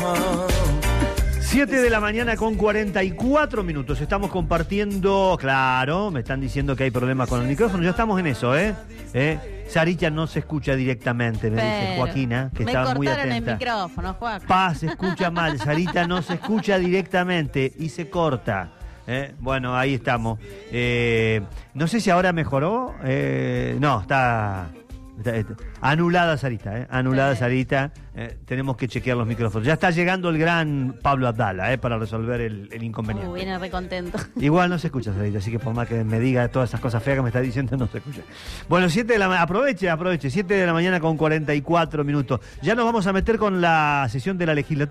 7 de la mañana con 44 minutos. Estamos compartiendo, claro, me están diciendo que hay problemas con el micrófono. Ya estamos en eso, Sarita no se escucha directamente, me dice Joaquina, que está muy atenta. Me cortaron el micrófono, Joaquín. Se escucha mal, Sarita no se escucha directamente y se corta. Bueno, ahí estamos. No sé si ahora mejoró. No, está anulada Sarita, anulada Sarita. Tenemos que chequear los micrófonos. Ya está llegando el gran Pablo Abdala, para resolver el inconveniente. Viene recontento. Igual no se escucha Sarita, así que por más que me diga todas esas cosas feas que me está diciendo, no se escucha. Bueno, 7 de la mañana, aproveche, 7 de la mañana con 44 minutos. Ya nos vamos a meter con la sesión de la legislatura.